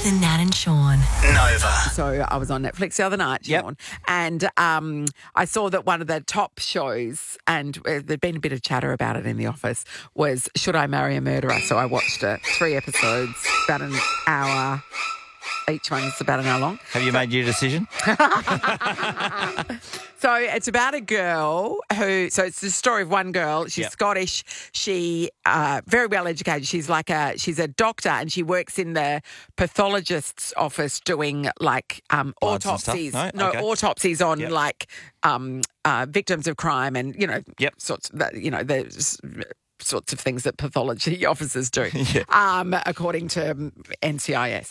and Nat and Sean. Nova. So I was on Netflix the other night, Sean, and I saw that one of the top shows, and there'd been a bit of chatter about it in the office, was Should I Marry a Murderer? So I watched it, 3 episodes, about an hour. Each one's about an hour long. Have you made your decision? So it's about a girl so it's the story of one girl. She's Scottish. She very well educated. She's a doctor, and she works in the pathologist's office doing like Bloods and autopsies. stuff? No? Okay. Autopsies on like victims of crime and the sorts of things that pathology officers do, according to NCIS.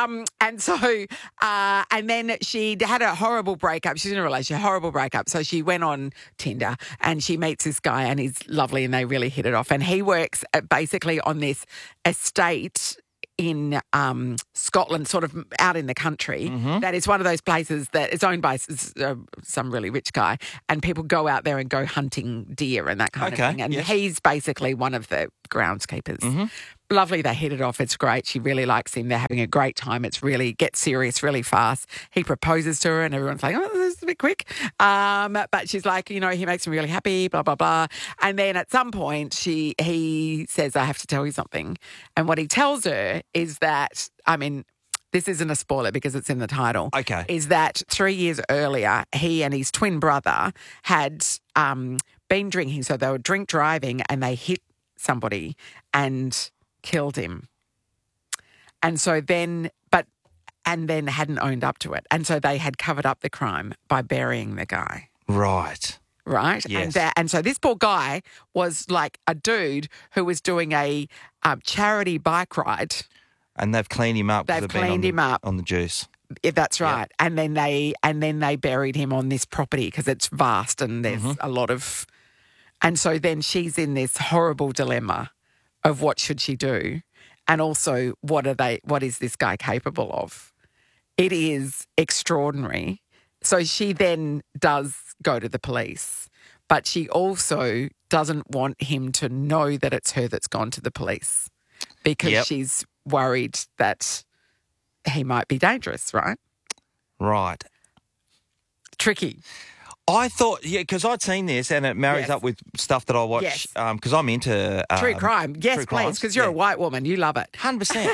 And then she had a horrible breakup. She's in a relationship, horrible breakup. So she went on Tinder and she meets this guy, and he's lovely, and they really hit it off. And he works basically on this estate in Scotland, sort of out in the country. That is one of those places that is owned by some really rich guy, and people go out there and go hunting deer and that kind of thing. And he's basically one of the groundskeepers. Lovely, they hit it off. It's great. She really likes him. They're having a great time. It's really gets serious really fast. He proposes to her, and everyone's like, "Oh, this is a bit quick." But she's like, he makes me really happy. Blah blah blah. And then at some point, he says, "I have to tell you something." And what he tells her is that, this isn't a spoiler because it's in the title. Okay. Is that 3 years earlier, he and his twin brother had been drinking. So they were drink driving, and they hit somebody and killed him. And so then hadn't owned up to it. And so they had covered up the crime by burying the guy. Right. Right? Yes. And so this poor guy was like a dude who was doing a charity bike ride. And they've cleaned him up. They've cleaned him up on the juice. Yeah, that's right. Yeah. And then they buried him on this property because it's vast and there's a lot of. And so then she's in this horrible dilemma of what should she do, and also what is this guy capable of? It is extraordinary. So she then does go to the police, but she also doesn't want him to know that it's her that's gone to the police because she's worried that he might be dangerous, right? Right. Tricky. I thought, because I'd seen this and it marries up with stuff that I watch because I'm into true crime. Yes, true please, crimes. because you're a white woman. You love it. 100%.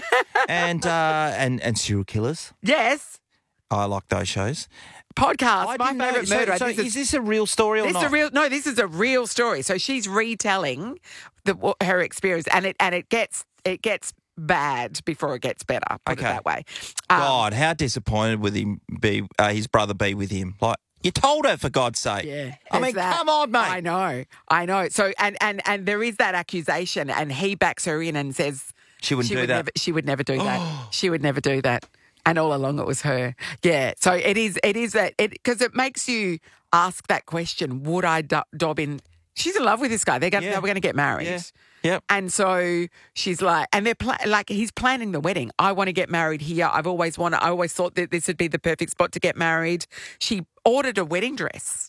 and serial killers. Yes. I like those shows. Podcast, my favourite murder. So is this a real story or not? This is a real story. So she's retelling her experience, and it gets bad before it gets better. Put it that way. God, how disappointed would his brother be with him? Like, you told her, for God's sake. Yeah. Come on, mate. I know. So and there is that accusation, and he backs her in and says she wouldn't do that. She would never do that. She would never do that. And all along it was her. Yeah. So it is that because it makes you ask that question. Would I dob in? She's in love with this guy. They were going to get married. Yeah. Yep. And so she's like, and they're he's planning the wedding. I want to get married here. I always thought that this would be the perfect spot to get married. She ordered a wedding dress.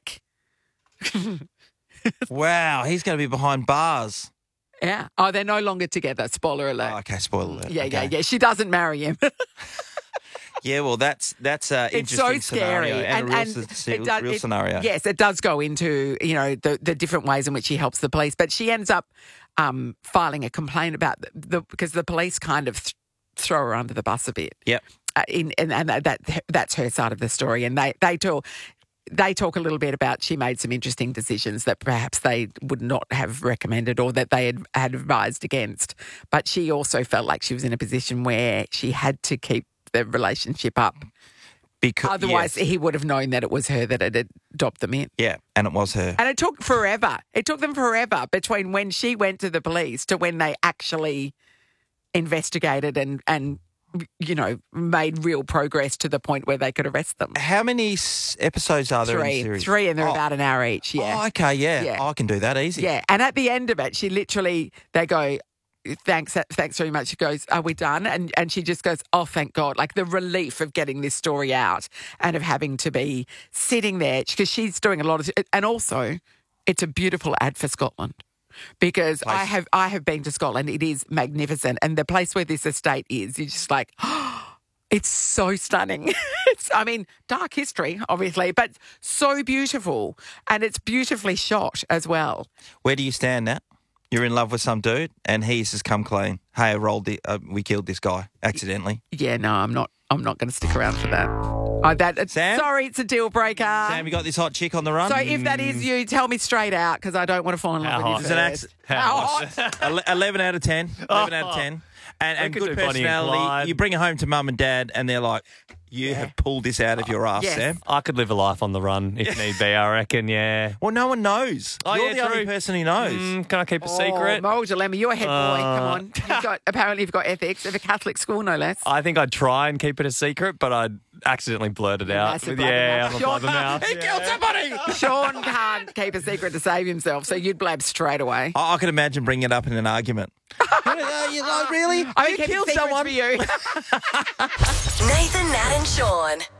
Wow, he's going to be behind bars. Yeah. Oh, they're no longer together. Spoiler alert. Oh, okay, spoiler alert. Yeah. She doesn't marry him. Yeah, well, that's an it's so interesting scary. scenario and a real scenario. Yes, it does go into the different ways in which he helps the police, but she ends up filing a complaint about because the police kind of throw her under the bus a bit. Yep. And that's her side of the story, and they talk a little bit about she made some interesting decisions that perhaps they would not have recommended or that they had advised against, but she also felt like she was in a position where she had to keep the relationship up. Because otherwise he would have known that it was her that had dobbed them in. Yeah, and it was her. And it took forever. It took them forever between when she went to the police to when they actually investigated and made real progress to the point where they could arrest them. How many episodes are there in the series? 3, and they're about an hour each, yeah. Oh, okay, yeah. I can do that easy. Yeah, and at the end of it, they go, thanks very much. She goes, are we done? And she just goes, oh, thank God. Like the relief of getting this story out and of having to be sitting there because she's doing a lot of, and also it's a beautiful ad for Scotland. Because I have been to Scotland. It is magnificent. And the place where this estate is, you're just like, oh, It's so stunning. I mean, dark history, obviously, but so beautiful. And it's beautifully shot as well. Where do you stand now? You're in love with some dude, and he's just come clean. Hey, we killed this guy accidentally. Yeah, no, I'm not going to stick around for that. Sam? Sorry, it's a deal breaker. Sam, you got this hot chick on the run? So if that is you, tell me straight out because I don't want to fall in love with you. Is it How hot? 11 out of 10. 11 out of 10. And could good do Bonnie and personality. Clyde. You bring it home to mum and dad, and they're like, you have pulled this out of your ass, Yes. Sam. I could live a life on the run if need be, I reckon, yeah. Well, no one knows. Oh, You're yeah, the only true. person who knows. Can I keep a secret? Oh, Moral dilemma. You're a head boy. Come on. Apparently you've got ethics of a Catholic school, no less. I think I'd try and keep it a secret, but I'd accidentally blurt it out. Massive Yeah, I'm a blabbermouth. blabbermouth. He killed somebody. Sean can't keep a secret to save himself, so you'd blab straight away. I could imagine bringing it up in an argument. You like, really? I You mean, killed secrets someone? for you. Nathan, Nat and Sean.